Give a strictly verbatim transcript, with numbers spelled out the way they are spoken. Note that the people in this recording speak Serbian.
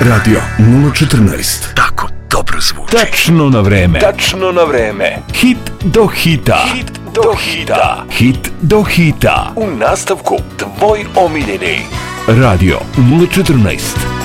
Radio nula četrnaest. Tako dobro zvuči. Tačno na vreme. Tačno na vreme. Hit do hita. Hit do hita. Hit do hita. U nastavku tvoj omiljeni. Radio nula četrnaest.